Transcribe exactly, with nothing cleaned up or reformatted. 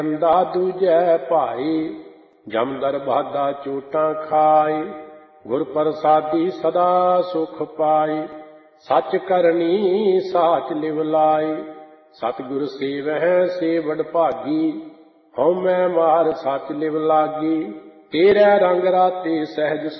ਅੰਦਾ ਦੂਜੈ ਭਾਈ, ਜਮਦਰ ਬਾਦਾ ਚੋਟਾਂ ਖਾਏ। ਗੁਰ ਪ੍ਰਸਾਦੀ ਸਦਾ ਸੁਖ ਪਾਏ, ਸੱਚ ਕਰਨੀ ਸਾਚ ਲਿਵ ਲਾਏ। ਸਤਿਗੁਰ ਸੇਵਹਿ ਸੇ ਵਡ ਭਾਗੀ, ਹਉਮੈ ਮਾਰ ਸੱਚ ਲਿਵ ਲਾਗੀ। ਤੇਰੇ ਰੰਗ ਰਾਤੇ ਸਹਿਜ